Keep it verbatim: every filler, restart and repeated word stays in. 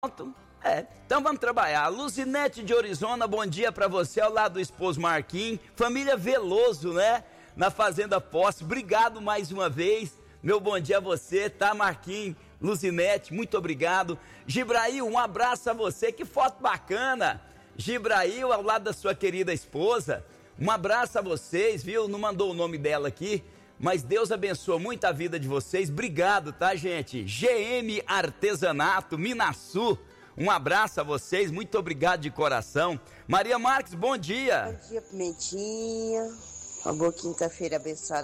Pronto. É, então vamos trabalhar. Luzinete de Orizona, bom dia pra você, ao lado do esposo Marquinhos. Família Veloso, né? Na Fazenda Posse. Obrigado mais uma vez. Meu bom dia a você, tá, Marquinhos? Luzinete, muito obrigado. Gibrail, um abraço a você. Que foto bacana. Gibrail, ao lado da sua querida esposa. Um abraço a vocês, viu? Não mandou o nome dela aqui, mas Deus abençoa muito a vida de vocês. Obrigado, tá, gente? G M Artesanato, Minasul. Um abraço a vocês, muito obrigado de coração. Maria Marques, bom dia. Bom dia, Pimentinha. Uma boa quinta-feira abençoada.